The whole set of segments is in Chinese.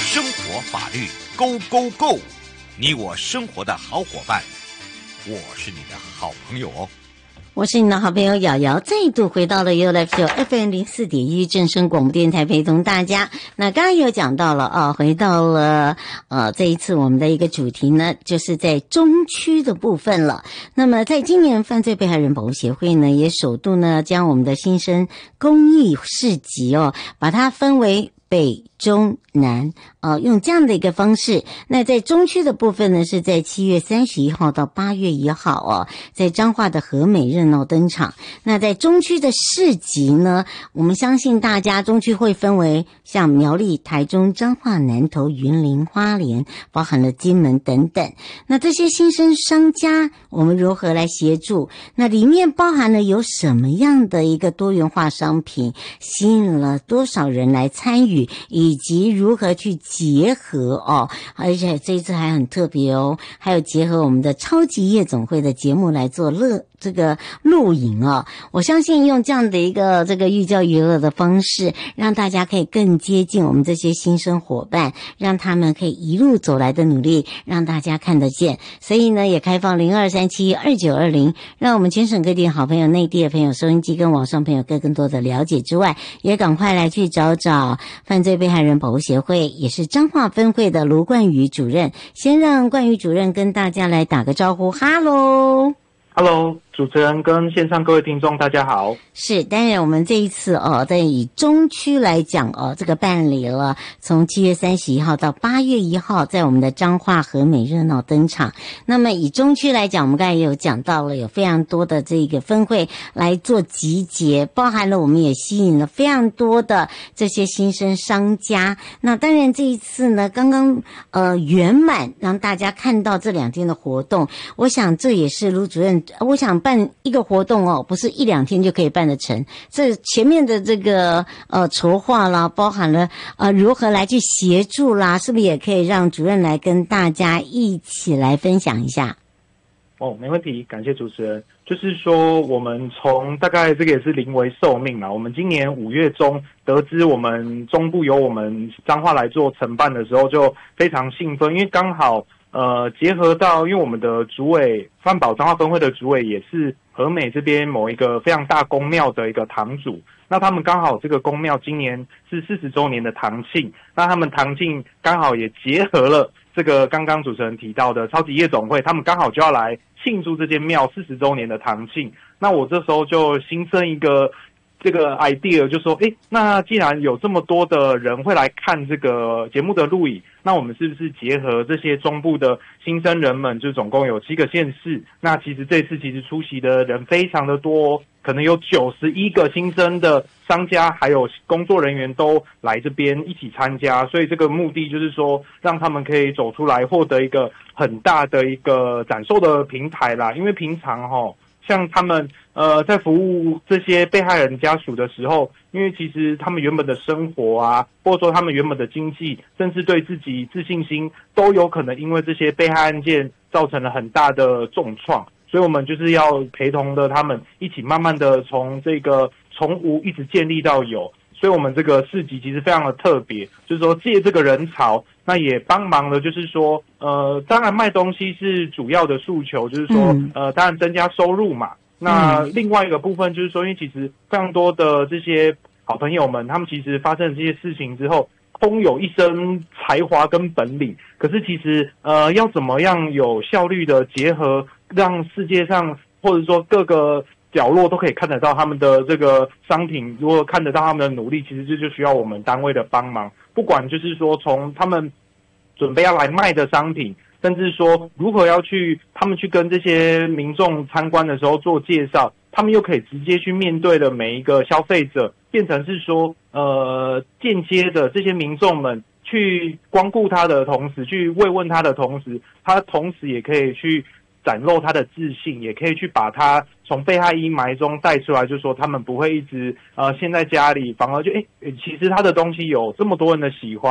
生活法律 Go Go Go， 你我生活的好伙伴，我是你的好朋友哦。 我是你的好朋友瑶瑶，再度回到了 You Life Show FM 04.1正声广播电台，陪同大家。那刚刚有讲到了啊，回到了这一次我们的一个主题呢，就是在中区的部分了。那么在今年犯罪被害人保护协会呢，也首度呢将我们的新生公益市集把它分为北中南用这样的一个方式。那在中区的部分呢，是在7月31号到8月1号在彰化的和美热闹登场。那在中区的市集呢，我们相信大家中区会分为像苗栗、台中、彰化、南投、云林、花莲，包含了金门等等。那这些新生商家我们如何来协助？那里面包含了有什么样的一个多元化商品，吸引了多少人来参与，以及如何去结合而且这一次还很特别还有结合我们的超级夜总会的节目来做这个录影我相信用这样的一个这个寓教于乐的方式，让大家可以更接近我们这些新生伙伴，让他们可以一路走来的努力让大家看得见。所以呢，也开放02372920，让我们全省各地的好朋友、内地的朋友、收音机跟网上朋友更多的了解之外，也赶快来去找犯罪被害人保护协会，也是彰化分会的卢冠宇主任。先让冠宇主任跟大家来打个招呼。哈喽 Hello， 主持人跟线上各位听众大家好。 是，当然我们这一次在以中区来讲这个办理了，从7月31号到8月1号，在我们的彰化和美热闹登场。那么以中区来讲，我们刚才也有讲到了，有非常多的这个分会来做集结，包含了我们也吸引了非常多的这些新生商家。那当然这一次呢，刚刚圆满让大家看到这2天的活动，我想这也是卢主任，我想办一个活动不是1-2天就可以办得成。这前面的这个筹划啦，包含了如何来去协助啦，是不是也可以让主任来跟大家一起来分享一下？ 没问题，感谢主持人。就是说，我们从大概这个也是临危受命啦。我们今年5月中得知我们中部由我们彰化来做承办的时候，就非常兴奋，因为刚好结合到，因为我们的主委范保彰化分会的主委也是和美这边某一个非常大公庙的一个堂主，那他们刚好这个公庙今年是40周年的堂庆，那他们堂庆刚好也结合了这个刚刚主持人提到的超级夜总会，他们刚好就要来庆祝这间庙40周年的堂庆。那我这时候就新生一个这个 idea， 就说那既然有这么多的人会来看这个节目的录影，那我们是不是结合这些中部的新生人们，就总共有7个县市，那其实这次出席的人非常的多，可能有91个新生的商家还有工作人员都来这边一起参加，所以这个目的就是说让他们可以走出来，获得一个很大的一个展售的平台啦。因为平常像他们在服务这些被害人家属的时候，因为其实他们原本的生活啊，或者说他们原本的经济，甚至对自己自信心都有可能因为这些被害案件造成了很大的重创，所以我们就是要陪同的他们一起慢慢的从这个从无一直建立到有。所以我们这个市集其实非常的特别，就是说借这个人潮，那也帮忙的就是说当然卖东西是主要的诉求，就是说当然增加收入嘛。那另外一个部分就是说，因为其实非常多的这些好朋友们，他们其实发生了这些事情之后，空有一身才华跟本领，可是其实要怎么样有效率的结合，让世界上或者说各个角落都可以看得到他们的这个商品，如果看得到他们的努力，其实这就需要我们单位的帮忙。不管就是说从他们准备要来卖的商品，甚至说如何要他们去跟这些民众参观的时候做介绍，他们又可以直接去面对的每一个消费者，变成是说间接的这些民众们去光顾他的同时，去慰问他的同时，他同时也可以去展露他的自信，也可以去把他从被害阴霾中带出来，就是说他们不会一直陷在家里，反而就其实他的东西有这么多人的喜欢，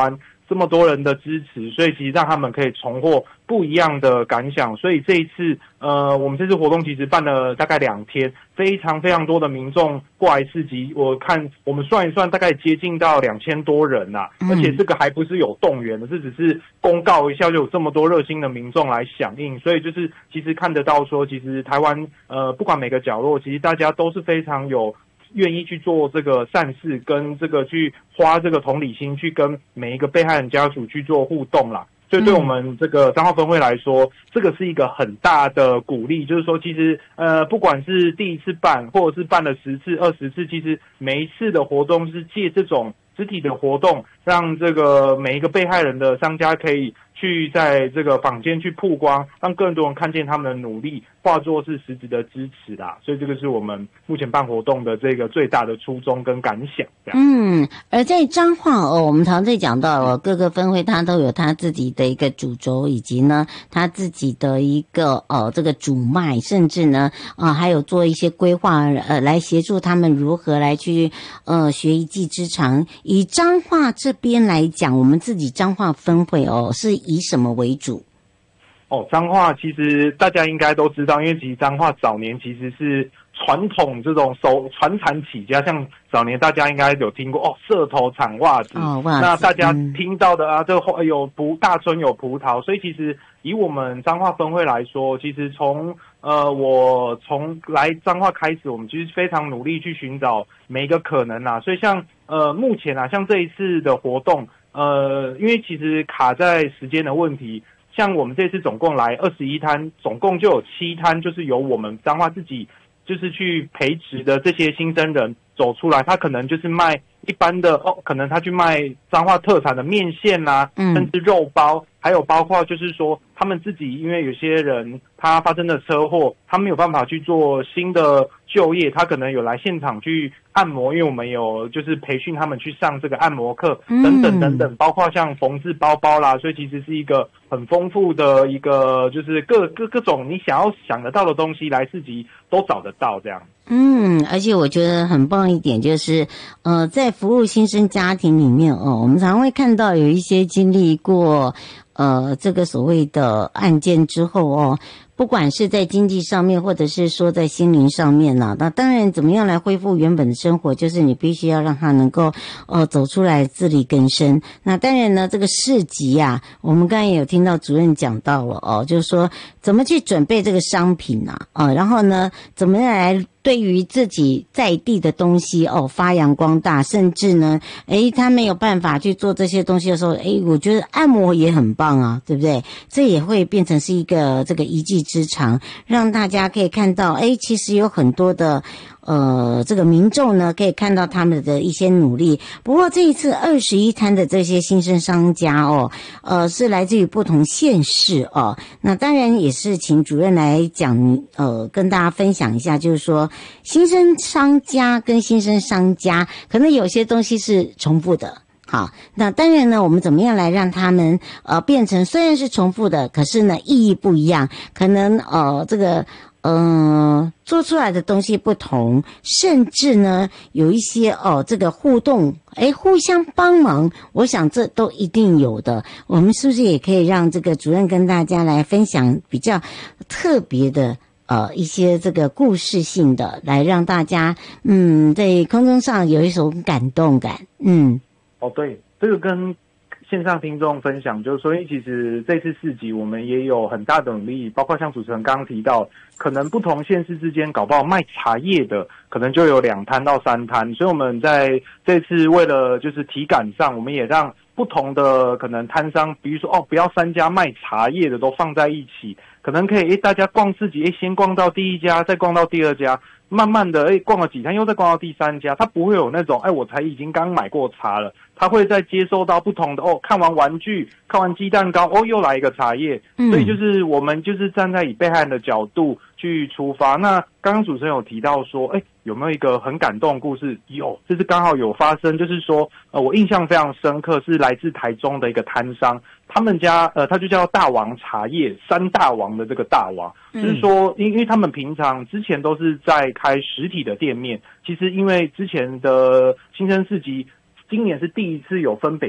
这么多人的支持，所以其实让他们可以重获不一样的感想。所以这一次我们这次活动其实办了大概2天，非常非常多的民众过来市集，我看我们算一算，大概接近到2000多人啊，而且这个还不是有动员的，这只是公告一下就有这么多热心的民众来响应，所以就是其实看得到说，其实台湾不管每个角落，其实大家都是非常有愿意去做这个善事，跟这个去花这个同理心去跟每一个被害人家属去做互动啦。所以对我们这个彰化分会来说，这个是一个很大的鼓励，就是说其实不管是第一次办或者是办了10次20次，其实每一次的活动是借这种实体的活动，让这个每一个被害人的商家可以去在这个坊间去曝光，让更多人看见他们的努力，化作是实质的支持啦。所以这个是我们目前办活动的这个最大的初衷跟感想。 而在彰化我们常在讲到各个分会它都有它自己的一个主轴，以及呢它自己的一个这个主脉，甚至呢还有做一些规划来协助他们如何来去学一技之长。以彰化这边来讲，我们自己彰化分会是以什么为主？ 彰化其实大家应该都知道，因为其实彰化早年其实是传统这种传产起家，像早年大家应该有听过社头产袜子，那大家听到的这个有大村有葡萄，所以其实以我们彰化分会来说，其实我从来彰化开始，我们其实非常努力去寻找每一个可能啊，所以像目前像这一次的活动，因为其实卡在时间的问题。像我们这次总共来21摊，总共就有7摊，就是由我们彰化自己就是去培植的这些新生人走出来，他可能就是卖一般的可能他去卖彰化特产的面线啊，甚至肉包，还有包括就是说他们自己，因为有些人他发生了车祸，他没有办法去做新的就业，他可能有来现场去按摩，因为我们有就是培训他们去上这个按摩课等等等等，包括像缝制包包啦，所以其实是一个很丰富的一个就是各种你想得到的东西来市集都找得到这样。 而且我觉得很棒一点就是在服务新生家庭里面我们常会看到有一些经历过这个所谓的案件之后不管是在经济上面，或者是说在心灵上面那当然怎么样来恢复原本的生活，就是你必须要让他能够走出来自力更生。那当然呢，这个市集我们刚才也有听到主任讲到了就是说怎么去准备这个商品然后呢怎么样来对于自己在地的东西发扬光大，甚至呢他没有办法去做这些东西的时候我觉得按摩也很棒啊，对不对？这也会变成是一个这个一技之长，让大家可以看到其实有很多的这个民众呢可以看到他们的一些努力。不过这一次21摊的这些新生商家是来自于不同县市那当然也是请主任来讲跟大家分享一下，就是说新生商家跟新生商家可能有些东西是重复的。好，那当然呢，我们怎么样来让他们变成虽然是重复的，可是呢意义不一样，可能这个做出来的东西不同，甚至呢有一些这个互动互相帮忙，我想这都一定有的。我们是不是也可以让这个主任跟大家来分享比较特别的一些这个故事性的，来让大家在空中上有一种感动感。 对，这个跟线上听众分享，就是说其实这次市集我们也有很大的努力，包括像主持人刚刚提到，可能不同县市之间搞不好卖茶叶的可能就有2摊到3摊，所以我们在这次为了就是体感上，我们也让不同的可能摊商，比如说不要3家卖茶叶的都放在一起，可能可以大家逛市集先逛到第1家，再逛到第2家，慢慢的逛了几摊又再逛到第3家，他不会有那种我才已经刚买过茶了，他会再接收到不同的看完玩具，看完鸡蛋糕又来一个茶叶，所以就是我们就是站在以被害人的角度去出发。那刚刚主持人有提到说有没有一个很感动的故事？有，就是刚好有发生，就是说我印象非常深刻，是来自台中的一个摊商，他们家他就叫大王茶叶，3大王的这个大王，就是说因为他们平常之前都是在开实体的店面，其实因为之前的新生市集今年是第一次有分北